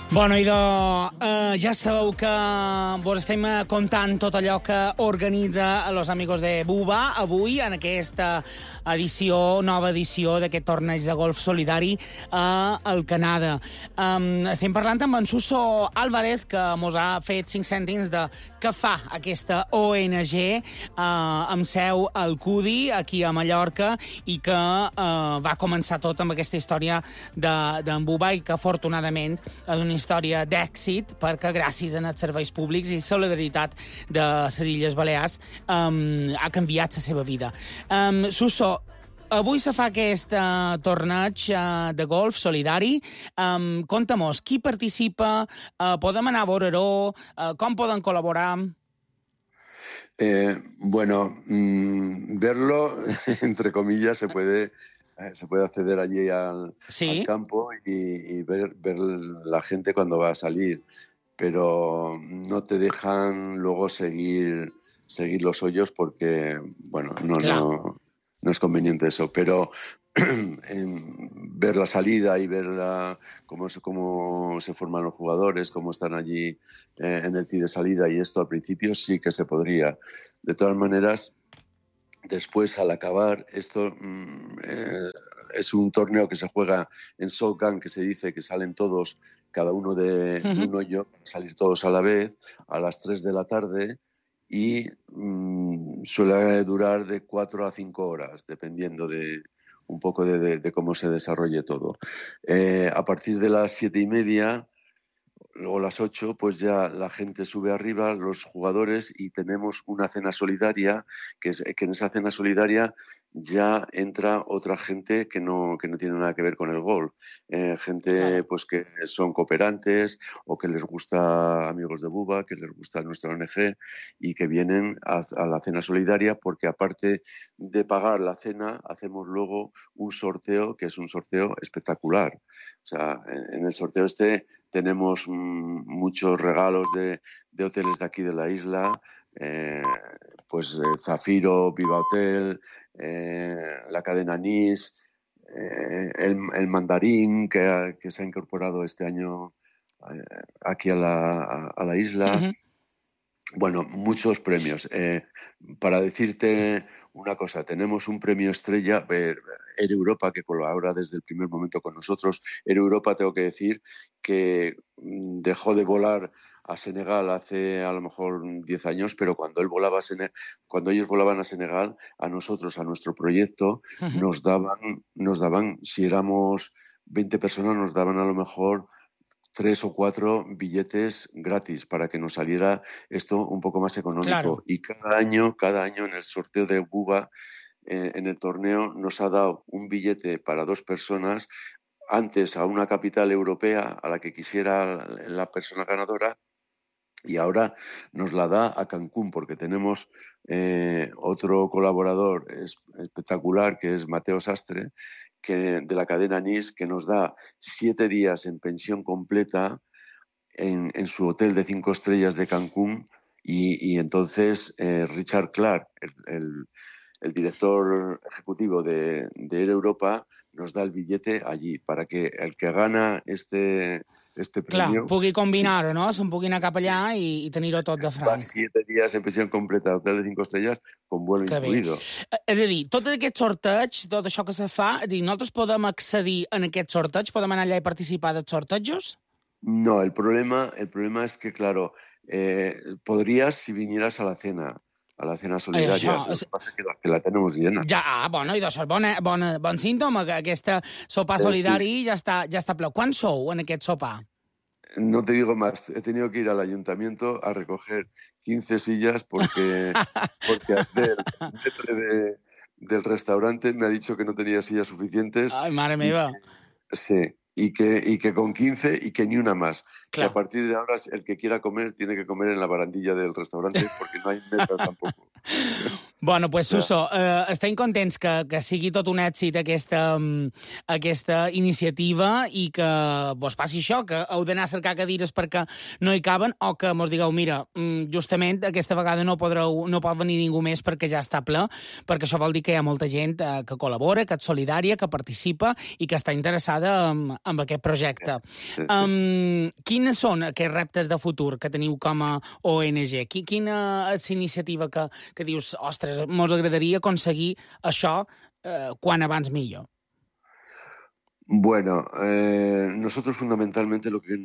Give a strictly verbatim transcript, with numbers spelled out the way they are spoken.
Bueno, idò, eh, ja sabeu que vos estem contant tot allò que organitza Los Amigos de Buba avui en aquesta edició, nova edició d'aquest torneig de golf solidari a el Canadà. Um, estem parlant amb en Suso Álvarez, que mos ha fet cinc cèntims de què fa aquesta O N G uh, amb seu al Cudi, aquí a Mallorca, i que uh, va començar tot amb aquesta història d'en de, Buba i que, afortunadament, és una història d'èxit perquè gràcies als serveis públics i solidaritat de les Illes Balears um, ha canviat la seva vida. Um, Suso, avui se fa aquest uh, torneig uh, de golf solidari. Um, Conta-mos, qui participa? Uh, podem anar a veure-ho? Uh, com poden col·laborar? Eh, bueno, mmm, verlo, entre comillas, se puede... se puede acceder allí al, ¿sí? al campo y, y ver, ver la gente cuando va a salir, pero no te dejan luego seguir, seguir los hoyos porque, bueno, no, claro. no, no es conveniente eso, pero en ver la salida y ver la, cómo, se, cómo se forman los jugadores, cómo están allí eh, en el tee de salida y esto al principio sí que se podría. De todas maneras, después, al acabar, esto mmm, eh, es un torneo que se juega en shotgun, que se dice que salen todos, cada uno de, uh-huh. de un hoyo, salir todos a la vez, a las tres de la tarde, y mmm, suele durar de cuatro a cinco horas, dependiendo de un poco de, de, de cómo se desarrolle todo. Eh, a partir de las siete y media, luego las ocho, pues ya la gente sube arriba, los jugadores, y tenemos una cena solidaria, que, es, que en esa cena solidaria ya entra otra gente que no, que no tiene nada que ver con el golf. Eh, gente claro. pues que son cooperantes o que les gusta Amigos de Buba, que les gusta nuestra O N G y que vienen a, a la cena solidaria porque aparte de pagar la cena, hacemos luego un sorteo que es un sorteo espectacular. O sea, en, en el sorteo este tenemos mmm, muchos regalos de, de hoteles de aquí de la isla, eh, pues eh, Zafiro, Viva Hotel, eh, la cadena Nis, eh, el, el Mandarín que, ha, que se ha incorporado este año eh, aquí a la, a, a la isla. Uh-huh. Bueno, muchos premios. Eh, para decirte una cosa, tenemos un premio estrella, eh, Air Europa, que colabora desde el primer momento con nosotros. Air Europa, tengo que decir, que dejó de volar a Senegal hace a lo mejor diez años, pero cuando él volaba a Sene- cuando ellos volaban a Senegal, a nosotros, a nuestro proyecto, uh-huh. nos daban, nos daban, si éramos veinte personas, nos daban a lo mejor tres o cuatro billetes gratis para que nos saliera esto un poco más económico. Claro. Y cada año, cada año en el sorteo de Buba, eh, en el torneo, nos ha dado un billete para dos personas, antes a una capital europea a la que quisiera la persona ganadora, y ahora nos la da a Cancún, porque tenemos eh, otro colaborador es, espectacular, que es Mateo Sastre, que, de la cadena Nis, que nos da siete días en pensión completa en, en su hotel de cinco estrellas de Cancún, y, y entonces eh, Richard Clark, el, el, el director ejecutivo de, de Air Europa, nos da el billete allí, para que el que gana este... este premio... Clar, pugui combinar-ho, sí. no? Se'n pugui anar cap allà sí. i, i tenir-ho tot de franc. Va siete días en pensió completa, hotel de cinco estrellas, con vuelo que incluido. Bé. És a dir, tot aquest sorteig, tot això que se fa, dir, nosaltres podem accedir en aquest sorteig? Podem anar allà i participar dels sortejos? No, el problema, el problema es que, claro, eh, podrías si vinieras a la cena, a la cena solidaria. Això, és... que, la, que la tenemos llena. Ja, ah, bueno, i doncs és bon, bon, bon símptoma, que aquesta sopar solidari eh, sí. ja està, ja està ple. Quan sou en aquest sopar? No te digo más, he tenido que ir al ayuntamiento a recoger quince sillas porque, porque el metre de, del restaurante me ha dicho que no tenía sillas suficientes. Ay, madre mía. Sí. Y que, y que con quince y que ni una más. Claro. Que a partir de ahora el que quiera comer tiene que comer en la barandilla del restaurante porque no hay mesas tampoco. Bueno, pues, Suso, eh, estem contents que, que sigui tot un èxit aquesta, aquesta iniciativa i que vos passi això, que heu d'anar a cercar cadires perquè no hi caben, o que mos digueu, mira, justament aquesta vegada no, podreu, no pot venir ningú més perquè ja està ple, perquè això vol dir que hi ha molta gent eh, que col·labora, que és solidària, que participa i que està interessada en, en aquest projecte. Sí, sí, sí. Um, quines són aquests reptes de futur que teniu com a O N G? Quina és la iniciativa que, que dius, ostres, mos agradaria aconseguir això eh, quan abans millor? Bueno, eh, nosotros fundamentalmente lo que